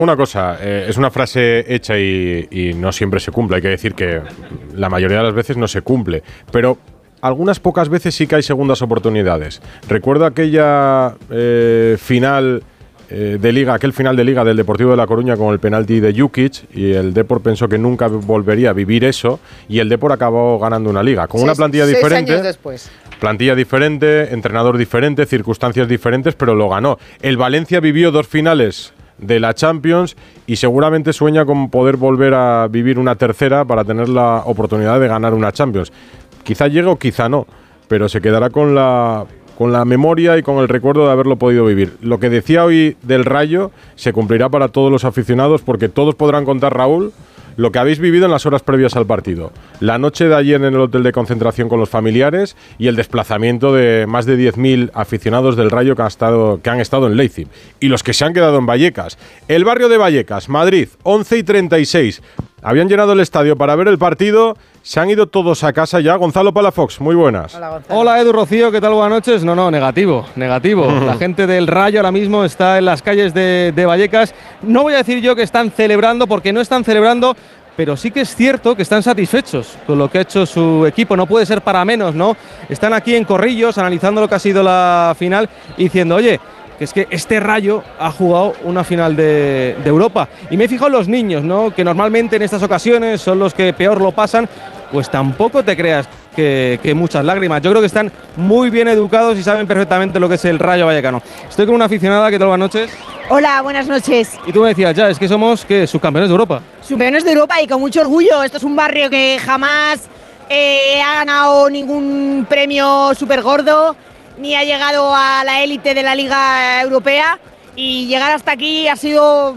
Una cosa, es una frase hecha y no siempre se cumple. Hay que decir que la mayoría de las veces no se cumple, pero algunas pocas veces sí que hay segundas oportunidades. Recuerdo aquella final de Liga, aquel final de Liga del Deportivo de La Coruña con el penalti de Jukic, y el Depor pensó que nunca volvería a vivir eso, y el Depor acabó ganando una Liga con una plantilla diferente. 6 años después. Plantilla diferente, entrenador diferente, circunstancias diferentes, pero lo ganó. El Valencia vivió 2 finales de la Champions y seguramente sueña con poder volver a vivir una tercera para tener la oportunidad de ganar una Champions. Quizá llegue o quizá no, pero se quedará con la memoria y con el recuerdo de haberlo podido vivir. Lo que decía hoy del Rayo se cumplirá para todos los aficionados, porque todos podrán contar, Raúl, lo que habéis vivido en las horas previas al partido. La noche de ayer en el hotel de concentración con los familiares y el desplazamiento de más de 10.000 aficionados del Rayo que han estado en Leipzig. Y los que se han quedado en Vallecas. El barrio de Vallecas, Madrid, 11:36. Habían llenado el estadio para ver el partido. Se han ido todos a casa ya. Gonzalo Palafox, muy buenas. Hola, Gonzalo. Hola, Edu, Rocío, ¿qué tal? Buenas noches. No, negativo. La gente del Rayo ahora mismo está en las calles de Vallecas. No voy a decir yo que están celebrando, porque no están celebrando, pero sí que es cierto que están satisfechos con lo que ha hecho su equipo. No puede ser para menos, ¿no? Están aquí en Corrillos analizando lo que ha sido la final y diciendo, oye, que es que este Rayo ha jugado una final de Europa. Y me he fijado en los niños, ¿no? Que normalmente en estas ocasiones son los que peor lo pasan. Pues tampoco te creas que muchas lágrimas. Yo creo que están muy bien educados y saben perfectamente lo que es el Rayo Vallecano. Estoy con una aficionada. ¿Qué tal? Buenas noches. Hola, buenas noches. Y tú me decías, ya, es que somos, ¿qué? Subcampeones de Europa. Subcampeones de Europa y con mucho orgullo. Esto es un barrio que jamás ha ganado ningún premio súper gordo, ni ha llegado a la élite de la Liga Europea, y llegar hasta aquí ha sido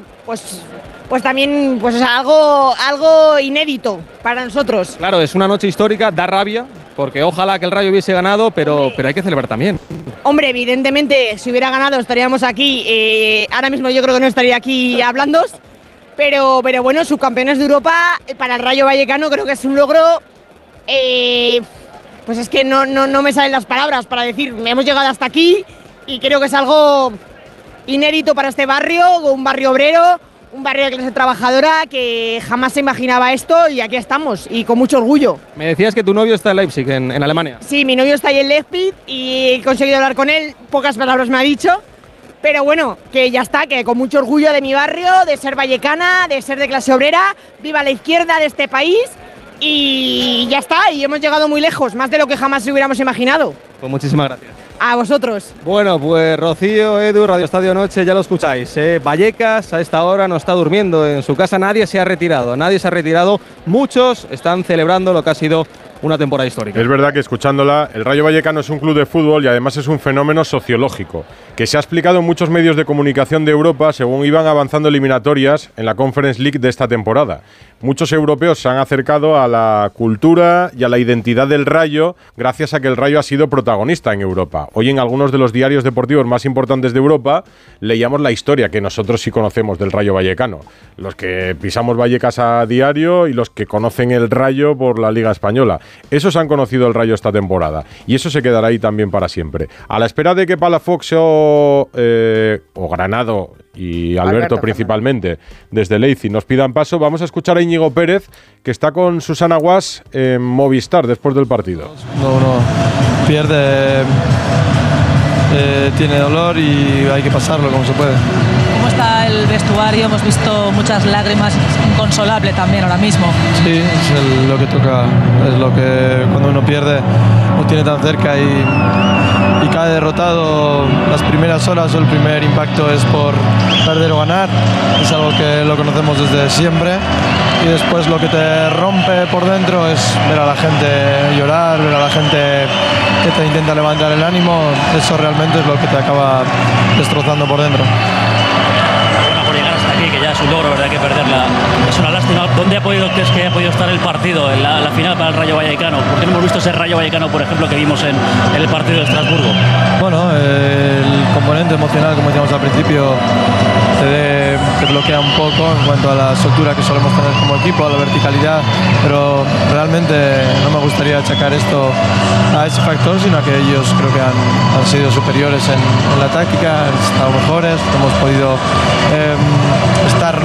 pues también pues algo inédito para nosotros. Claro, es una noche histórica, da rabia, porque ojalá que el Rayo hubiese ganado, pero hay que celebrar también. Hombre, evidentemente, si hubiera ganado estaríamos aquí. Ahora mismo yo creo que no estaría aquí hablando, pero bueno, subcampeones de Europa para el Rayo Vallecano creo que es un logro. Pues es que no me salen las palabras para decir, hemos llegado hasta aquí, y creo que es algo inédito para este barrio, un barrio obrero, un barrio de clase trabajadora que jamás se imaginaba esto, y aquí estamos, y con mucho orgullo. Me decías que tu novio está en Leipzig, en Alemania. Sí, mi novio está ahí en Leipzig y he conseguido hablar con él, pocas palabras me ha dicho, pero bueno, que ya está, que con mucho orgullo de mi barrio, de ser vallecana, de ser de clase obrera, viva la izquierda de este país. Y ya está, y hemos llegado muy lejos, más de lo que jamás hubiéramos imaginado. Pues muchísimas gracias. A vosotros. Bueno, pues Rocío, Edu, Radio Estadio Noche, ya lo escucháis. Vallecas a esta hora no está durmiendo en su casa, nadie se ha retirado, muchos están celebrando lo que ha sido una temporada histórica. Es verdad que escuchándola, el Rayo Vallecano es un club de fútbol y además es un fenómeno sociológico, que se ha explicado en muchos medios de comunicación de Europa según iban avanzando eliminatorias en la Conference League de esta temporada. Muchos europeos se han acercado a la cultura y a la identidad del Rayo gracias a que el Rayo ha sido protagonista en Europa. Hoy en algunos de los diarios deportivos más importantes de Europa leíamos la historia que nosotros sí conocemos del Rayo Vallecano. Los que pisamos Vallecas a diario y los que conocen el Rayo por la Liga Española. Esos han conocido el Rayo esta temporada y eso se quedará ahí también para siempre. A la espera de que Palafox o Granado y Alberto principalmente desde Leipzig nos pidan paso, vamos a escuchar a Íñigo Pérez, que está con Susana Guas en Movistar después del partido. Uno pierde, tiene dolor y hay que pasarlo como se puede. ¿Cómo está el vestuario? Hemos visto muchas lágrimas, es inconsolable también ahora mismo. Sí, es lo que toca, es lo que cuando uno pierde lo tiene tan cerca y cae derrotado. Las primeras horas o el primer impacto es por perder o ganar, es algo que lo conocemos desde siempre, y después lo que te rompe por dentro es ver a la gente llorar, ver a la gente que te intenta levantar el ánimo. Eso realmente es lo que te acaba destrozando por dentro. Por llegar hasta aquí, que ya es un logro, ¿verdad? Que perderla es una lástima. ¿Dónde crees que ha podido estar el partido en la final para el Rayo Vallecano? ¿Por qué no hemos visto ese Rayo Vallecano, por ejemplo, que vimos en el partido de Estrasburgo? Bueno, el componente emocional, como decíamos al principio, te bloquea un poco en cuanto a la soltura que solemos tener como equipo, a la verticalidad, pero realmente no me gustaría achacar esto a ese factor, sino a que ellos creo que han sido superiores en la táctica, han estado mejores, hemos podido estar